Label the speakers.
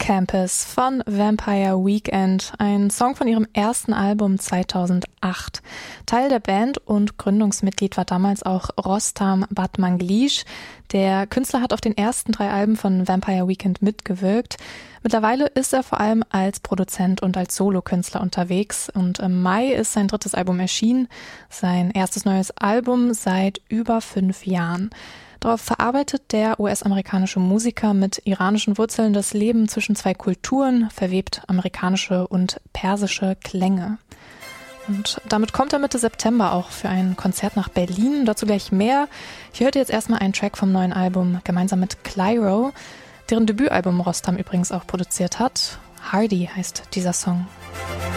Speaker 1: Campus von Vampire Weekend, ein Song von ihrem ersten Album 2008. Teil der Band und Gründungsmitglied war damals auch Rostam Batmanglij. Der Künstler hat auf den ersten 3 Alben von Vampire Weekend mitgewirkt. Mittlerweile ist er vor allem als Produzent und als Solokünstler unterwegs und im Mai ist sein 3. Album erschienen, sein erstes neues Album seit über 5 Jahren. Darauf verarbeitet der US-amerikanische Musiker mit iranischen Wurzeln das Leben zwischen 2 Kulturen, verwebt amerikanische und persische Klänge. Und damit kommt er Mitte September auch für ein Konzert nach Berlin. Dazu gleich mehr. Hier hört ihr jetzt erstmal einen Track vom neuen Album, gemeinsam mit Clyro, deren Debütalbum Rostam übrigens auch produziert hat. Hardy heißt dieser Song.